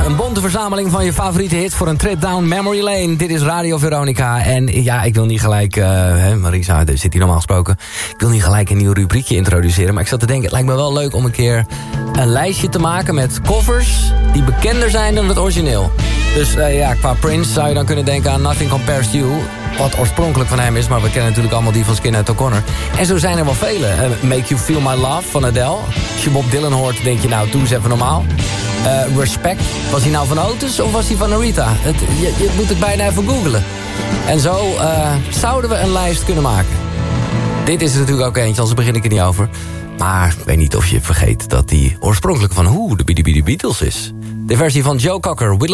Een bonte verzameling van je favoriete hits voor een trip down memory lane. Dit is Radio Veronica. En ja, ik wil niet gelijk... Marisa zit hier normaal gesproken. Ik wil niet gelijk een nieuw rubriekje introduceren. Maar ik zat te denken, het lijkt me wel leuk om een keer een lijstje te maken met covers die bekender zijn dan het origineel. Dus qua Prince zou je dan kunnen denken aan Nothing Compares to You. Wat oorspronkelijk van hem is, maar we kennen natuurlijk allemaal die van Skinhead O'Connor. En zo zijn er wel vele. Make You Feel My Love van Adele. Als je Bob Dylan hoort, denk je nou, doe eens even normaal. Respect, was hij nou van Otis of was hij van Aretha? Je moet het bijna even googlen. En zo zouden we een lijst kunnen maken. Dit is er natuurlijk ook eentje, anders begin ik er niet over. Maar ik weet niet of je vergeet dat die oorspronkelijk van de Beatles is. De versie van Joe Cocker,